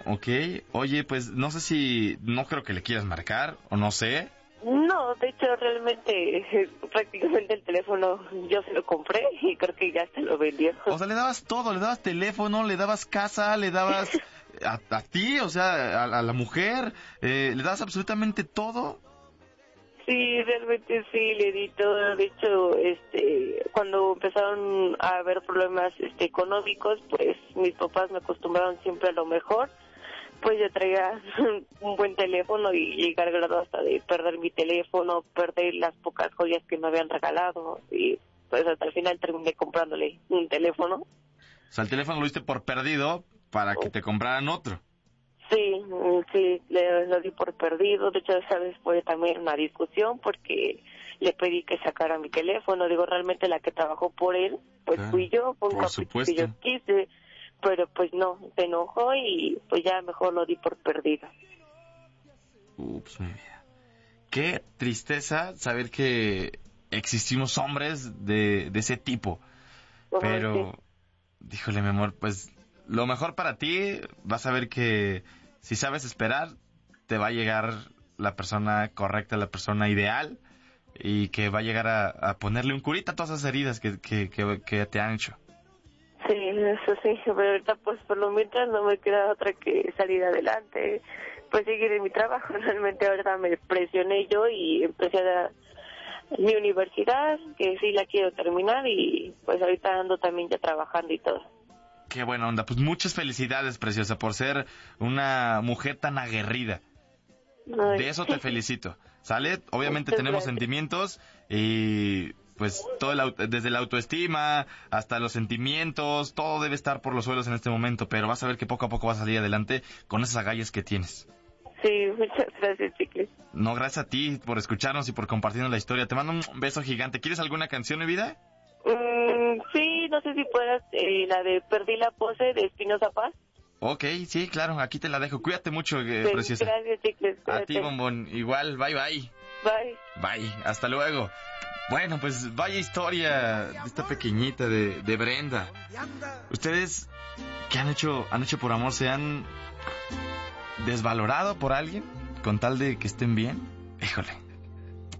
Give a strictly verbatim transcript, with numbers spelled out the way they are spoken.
Ok, oye, pues no sé si, no creo que le quieras marcar, o no sé. No, de hecho, realmente, prácticamente el teléfono yo se lo compré y creo que ya se lo vendió. O sea, le dabas todo, le dabas teléfono, le dabas casa, le dabas a, a ti, o sea, a, a la mujer, eh, le dabas absolutamente todo. Sí, realmente sí, le di todo. De hecho, este, cuando empezaron a haber problemas este, económicos, pues mis papás me acostumbraron siempre a lo mejor. Pues yo traía un buen teléfono y llegué al grado hasta de perder mi teléfono, perder las pocas joyas que me habían regalado y pues hasta el final terminé comprándole un teléfono. O sea, el teléfono lo diste por perdido para que te compraran otro. Sí, sí, le lo di por perdido. De hecho, esa vez fue también una discusión porque le pedí que sacara mi teléfono. Digo, realmente la que trabajó por él, pues Claro, fui yo, fue un por capricho supuesto. que yo quise, pero pues no, se enojó y pues ya mejor lo di por perdido. Ups, mi vida. Qué tristeza saber que existimos hombres de, de ese tipo. Pero, Sí. díjole, mi amor, pues lo mejor para ti, vas a ver que si sabes esperar, te va a llegar la persona correcta, la persona ideal, y que va a llegar a, a ponerle un curita a todas esas heridas que, que, que, que te han hecho. Sí, eso sí, pero ahorita pues por lo mientras no me queda otra que salir adelante, pues seguir en mi trabajo. Realmente ahorita me presioné yo y empecé a mi universidad, que sí la quiero terminar y pues ahorita ando también ya trabajando y todo. Qué buena onda, pues muchas felicidades, preciosa, por ser una mujer tan aguerrida. Ay. De eso te felicito, ¿sale? Obviamente Muchas tenemos gracias. sentimientos y pues todo el, auto- desde la autoestima hasta los sentimientos, todo debe estar por los suelos en este momento, pero vas a ver que poco a poco vas a salir adelante con esas agallas que tienes. Sí, muchas gracias, chicles. No, gracias a ti por escucharnos y por compartirnos la historia. Te mando un beso gigante. ¿Quieres alguna canción, mi vida? Mm, sí, no sé si puedas, eh, la de Perdí la pose de Espinoza Paz. Ok, sí, claro, aquí te la dejo. Cuídate mucho, eh, Sí, preciosa. gracias, chicles. A ti, Cuídate. bombón. Igual, bye, bye. Bye. Bye, hasta luego. Bueno, pues vaya historia de esta pequeñita de, de Brenda. ¿Ustedes qué han hecho, han hecho por amor? ¿Se han desvalorado por alguien con tal de que estén bien? Híjole.